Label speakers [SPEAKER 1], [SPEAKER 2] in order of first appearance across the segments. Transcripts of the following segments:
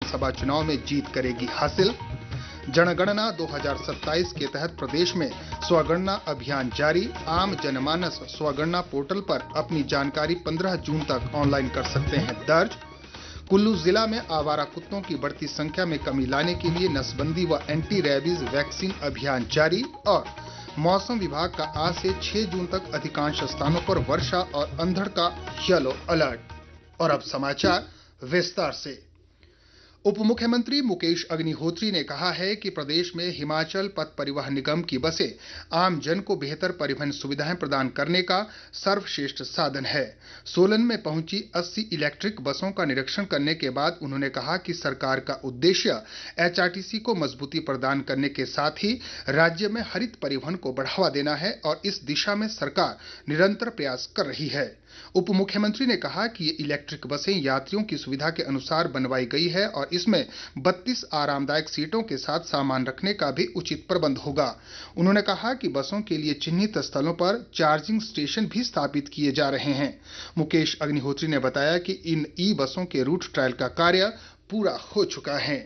[SPEAKER 1] विधानसभा चुनाव में जीत करेगी हासिल। जनगणना 2027 के तहत प्रदेश में स्वगणना अभियान जारी। आम जनमानस स्वगणना पोर्टल पर अपनी जानकारी 15 जून तक ऑनलाइन कर सकते हैं दर्ज। कुल्लू जिला में आवारा कुत्तों की बढ़ती संख्या में कमी लाने के लिए नसबंदी व एंटी रैबीज वैक्सीन अभियान जारी। और मौसम विभाग का आज से 6 जून तक अधिकांश स्थानों पर वर्षा और अंधड़ का येलो अलर्ट। और अब समाचार विस्तार से। उप मुख्यमंत्री मुकेश अग्निहोत्री ने कहा है कि प्रदेश में हिमाचल पथ परिवहन निगम की बसें आम जन को बेहतर परिवहन सुविधाएं प्रदान करने का सर्वश्रेष्ठ साधन है। सोलन में पहुंची 80 इलेक्ट्रिक बसों का निरीक्षण करने के बाद उन्होंने कहा कि सरकार का उद्देश्य एचआरटीसी को मजबूती प्रदान करने के साथ ही राज्य में हरित परिवहन को बढ़ावा देना है और इस दिशा में सरकार निरंतर प्रयास कर रही है। उप मुख्यमंत्री ने कहा कि ये इलेक्ट्रिक बसें यात्रियों की सुविधा के अनुसार बनवाई गई है और इसमें 32 आरामदायक सीटों के साथ सामान रखने का भी उचित प्रबंध होगा। उन्होंने कहा कि बसों के लिए चिन्हित स्थलों पर चार्जिंग स्टेशन भी स्थापित किए जा रहे हैं। मुकेश अग्निहोत्री ने बताया कि इन ई बसों के रूट ट्रायल का कार्य पूरा हो चुका है।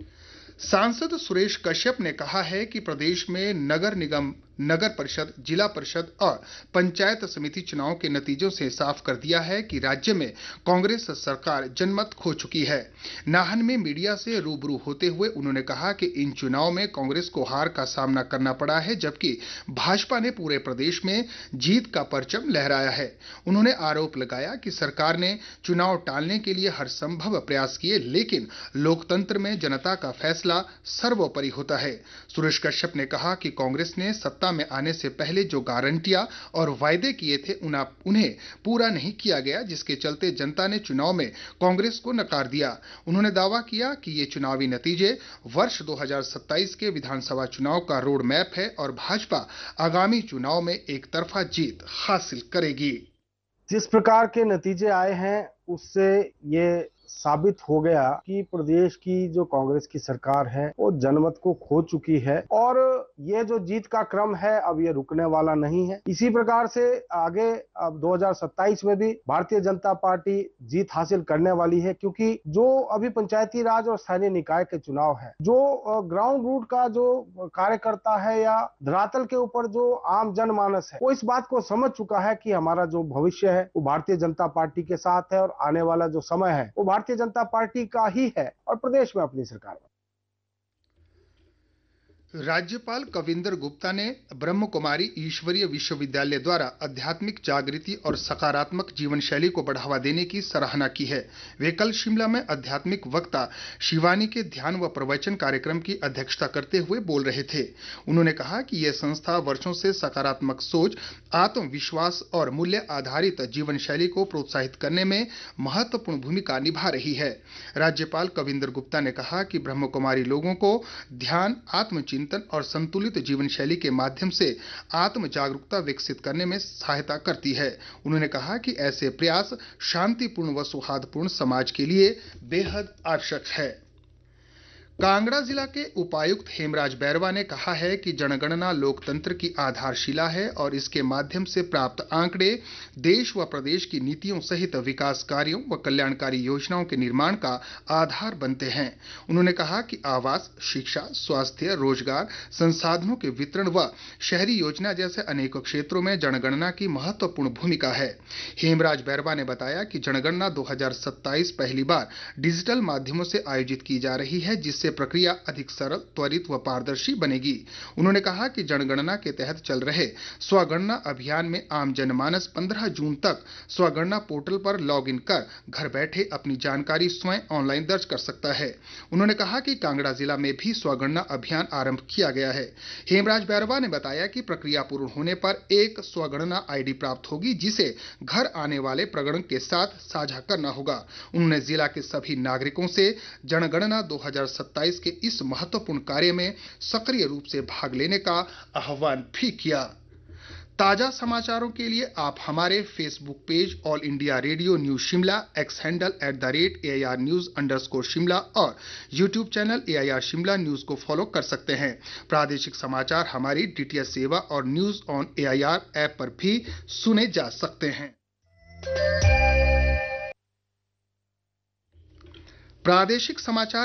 [SPEAKER 1] सांसद सुरेश कश्यप ने कहा है कि प्रदेश में नगर निगम, नगर परिषद, जिला परिषद और पंचायत समिति चुनाव के नतीजों से साफ कर दिया है कि राज्य में कांग्रेस सरकार जनमत खो चुकी है। नाहन में मीडिया से रूबरू होते हुए उन्होंने कहा कि इन चुनाव में कांग्रेस को हार का सामना करना पड़ा है, जबकि भाजपा ने पूरे प्रदेश में जीत का परचम लहराया है। उन्होंने आरोप लगाया कि सरकार ने चुनाव टालने के लिए हर संभव प्रयास किए, लेकिन लोकतंत्र में जनता का फैसला सर्वोपरि होता है। सुरेश कश्यप ने कहा कि कांग्रेस ने सत्ता में आने से पहले जो गारंटियां और वायदे किए थे उन्हें पूरा नहीं किया गया, जिसके चलते जनता ने चुनाव में कांग्रेस को नकार दिया। उन्होंने दावा किया कि ये चुनावी नतीजे वर्ष 2027 के विधानसभा चुनाव का रोड मैप है और भाजपा आगामी चुनाव में एक तरफा जीत हासिल करेगी।
[SPEAKER 2] जिस प्रकार के नतीजे आए हैं उससे ये साबित हो गया कि प्रदेश की जो कांग्रेस की सरकार है वो जनमत को खो चुकी है और ये जो जीत का क्रम है अब ये रुकने वाला नहीं है। इसी प्रकार से आगे अब 2027 में भी भारतीय जनता पार्टी जीत हासिल करने वाली है, क्योंकि जो अभी पंचायती राज और स्थानीय निकाय के चुनाव है, जो ग्राउंड रूट का जो कार्यकर्ता है या धरातल के ऊपर जो आम जनमानस है वो इस बात को समझ चुका है कि हमारा जो भविष्य है वो भारतीय जनता पार्टी के साथ है और आने वाला जो समय है वो भारतीय जनता पार्टी का ही है और प्रदेश में अपनी सरकार है।
[SPEAKER 1] राज्यपाल कविंदर गुप्ता ने ब्रह्म कुमारी ईश्वरीय विश्वविद्यालय द्वारा आध्यात्मिक जागृति और सकारात्मक जीवन शैली को बढ़ावा देने की सराहना की है। वे कल शिमला में आध्यात्मिक वक्ता शिवानी के ध्यान व प्रवचन कार्यक्रम की अध्यक्षता करते हुए बोल रहे थे। उन्होंने कहा कि यह संस्था वर्षों से सकारात्मक सोच, आत्मविश्वास और मूल्य आधारित जीवन शैली को प्रोत्साहित करने में महत्वपूर्ण भूमिका निभा रही है। राज्यपाल कविंदर गुप्ता ने कहा कि ब्रह्म कुमारी लोगों को ध्यान, आत्मचिंतन और संतुलित जीवन शैली के माध्यम से आत्म जागरूकता विकसित करने में सहायता करती है। उन्होंने कहा कि ऐसे प्रयास शांतिपूर्ण व सौहार्दपूर्ण समाज के लिए बेहद आवश्यक है। कांगड़ा जिला के उपायुक्त हेमराज बैरवा ने कहा है कि जनगणना लोकतंत्र की आधारशिला है और इसके माध्यम से प्राप्त आंकड़े देश व प्रदेश की नीतियों सहित विकास कार्यों व कल्याणकारी योजनाओं के निर्माण का आधार बनते हैं। उन्होंने कहा कि आवास, शिक्षा, स्वास्थ्य, रोजगार, संसाधनों के वितरण व शहरी योजना जैसे अनेक क्षेत्रों में जनगणना की महत्वपूर्ण भूमिका है। हेमराज बैरवा ने बताया कि जनगणना 2027 पहली बार डिजिटल माध्यमों से आयोजित की जा रही है, जिससे प्रक्रिया अधिक सरल, त्वरित व पारदर्शी बनेगी। उन्होंने कहा कि जनगणना के तहत चल रहे स्वगणना अभियान में आम जनमानस 15 जून तक स्वगणना पोर्टल पर लॉग इन कर घर बैठे अपनी जानकारी स्वयं ऑनलाइन दर्ज कर सकता है। उन्होंने कहा कि कांगड़ा जिला में भी स्वगणना अभियान आरंभ किया गया है। हेमराज बैरवा ने बताया कि प्रक्रिया पूर्ण होने पर एक स्वगणना आईडी प्राप्त होगी, जिसे घर आने वाले प्रगणक के साथ साझा करना होगा। उन्होंने जिला के सभी नागरिकों से जनगणना 2027 के इस महत्वपूर्ण कार्य में सक्रिय रूप से भाग लेने का आह्वान भी किया। ताजा समाचारों के लिए आप हमारे Facebook page all India radio news Shimla, x handle @AIR News_Shimla और YouTube channel AIR Shimla news को फॉलो कर सकते हैं। प्रादेशिक समाचार हमारी DTH सेवा और न्यूज ऑन AIR ऐप पर भी सुने जा सकते हैं। प्रादेशिक समाचार